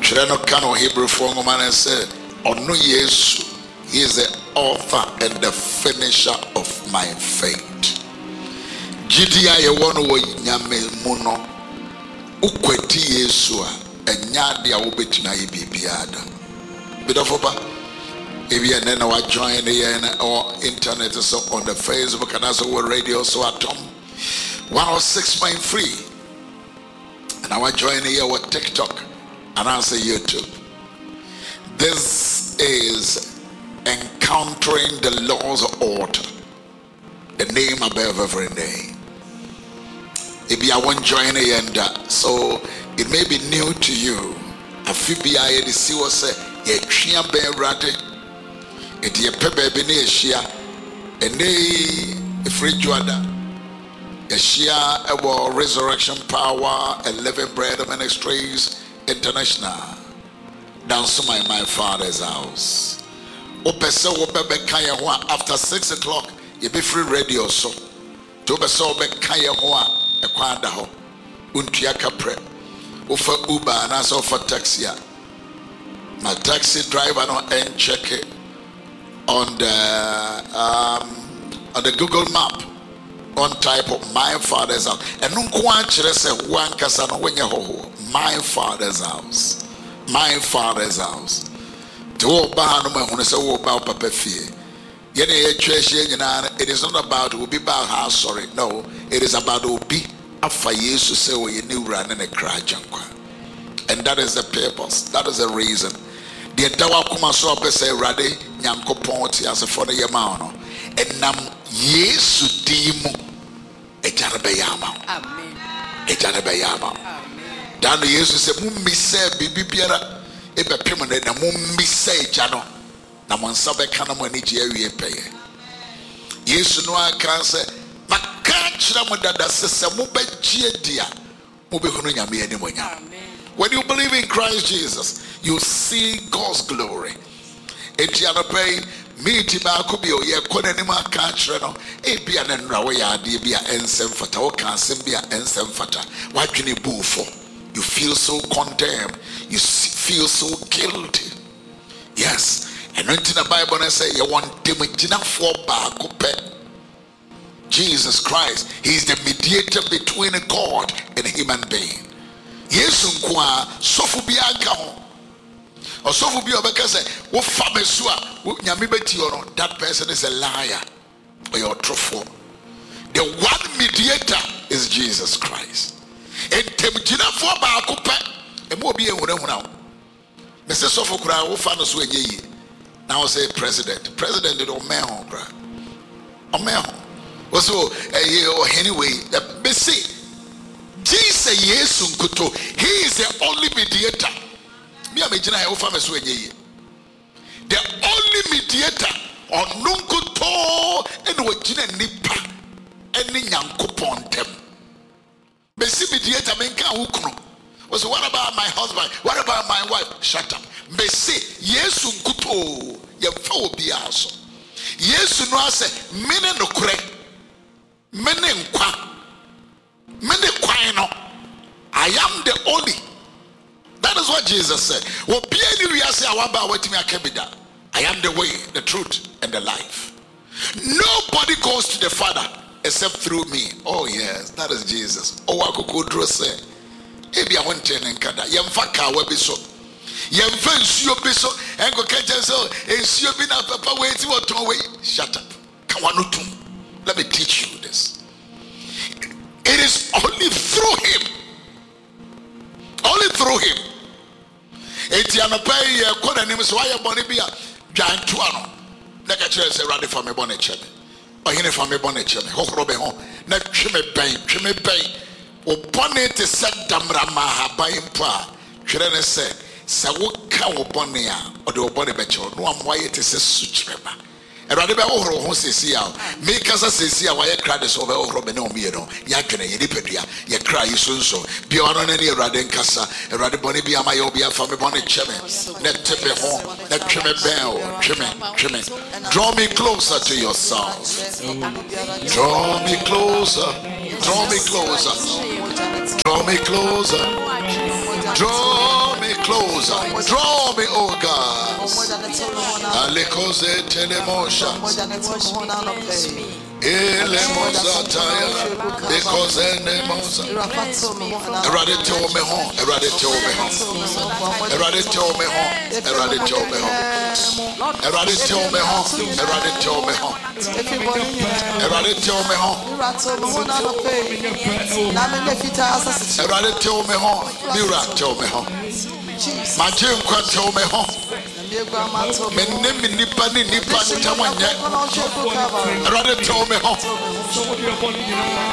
no kano Hebrew for woman said, Onu Yesu, he is the author and the finisher of my faith. Jidia ye wono wo nyame mu no. Ukweti Yesu a enya de a wo betina ye bibiada. Bidofoba if you are now join or internet so on the Facebook and also on radio so at 106.3 and I join here with TikTok and also YouTube. This is Encountering the Laws of Order, the name above every name. If you are join here and so it may be new to you. A few BIA the see what say ye tria ben rade. It ye pepe bene eshia ene free juada eshia about Resurrection Power 11 Bread Ministries International dance my father's house. Opese obebe kaya ho after 6 o'clock ye be free radio so to opese obe kaya ho ekwanda ho untua kapre ofa Uber na so for taxi my taxi driver no and check it on the Google map on type of my father's house and no kwa kire say wan kasa no wenye ho my father's house to oba no ma hunu say wo ba papa fie ye na ye twehye nyina. It is not about obi ba house, sorry, no, it is about obi afa Yesu say wo ye niwura na kra jankwa, and that is the purpose, that is the reason. The dawa kuma so pese rade nyankopon ti asefo ne yema no enam Yesu dimu ejare be yama. Amen. Ejare be yama. Amen. Dan Yesu se mummisa bibibiara e bepem ne na mummisa ejano na monsa be kana mo ani je awie peye. Yesu no aka se maka kira mo dada se mo be gie dia mo be hunu nyame ani mo nya. When you believe in Christ Jesus, you see God's glory. Etianope miti ba kubi o ye konanima ka kire no e bia na nra wo ya ade bia ensem fata wo kan sem bia ensem fata wadwene bufo. You feel so condemned, you feel so guilty. Yes, and in the Bible I say you want them for ba kupe. Jesus Christ, he is the mediator between God and human being. Yesu nkwa sofu bi aga ho o sofu bi obeka say wo fa mesu a nyame beti no, that person is a liar or your trufo. The one mediator is Jesus Christ. Entem gina fo ba akopa e mo obi ehunahuna me say sofu kura wo fa no so enyeyi now say president did o man ho kura o man ho so anyway be see Jesus Yesu nkuto, he is the only mediator. Me amejina he ofa meso enye. The only mediator on nkuto ene wagina nipa ene nyankopon tem. Besi mediator menka hukunu. Was what about my husband? What about my wife? Shut up. Besi Yesu nkuto yemfa obi aso. Yesu no ase mene nokure. Mene nkwa. I am the only. That is what Jesus said. I am the way, the truth, and the life. Nobody goes to the Father except through me. Oh yes, that is Jesus. Oh, I could say, "Ebi I want to nkada. Yemfaka webiso. Yemfensuo biso. Enko kenjenso. Ensuo bi na papa wait what on way. Shut up. Kawanutum. Let me teach you this. It is only through him. Only through him. Etianopai koda nim so aye bone bia dwanto ano. Na ka kire se rade fa me bone chebe. Ohine fa me bone chebe. Hohoro be ho. Na tweme ben. O bone te se damra ma haban mpo a. Twere ne se wo ka wo bone a, o de wo bone be che no amwaye te se sukyereba. Erade be ohoro ho sesi a me kasa sesi a waye kra de so be ohoro be na omiye no ya twene ye nipadua ye kra yi sonso bi ono na ne erade nkasa erade bone bi ama ye obi afa me bone cheme na tepe ho na tweme ben tweme draw me closer to yourself, draw me closer, draw me closer, draw me closer, draw me closer. closer. Draw me, oh God. Alikoze telemosha. Elemosataya. Because enemosa. Erade tell me home. Erade tell me home. Erade tell me home. Erade tell me home. Erade tell me home. Erade tell me home. Erade tell me home. Erade tell me home. Mira tell me home. My dream can tell me home. My name is Nipani Nipani Tamanya. Erade tell me home.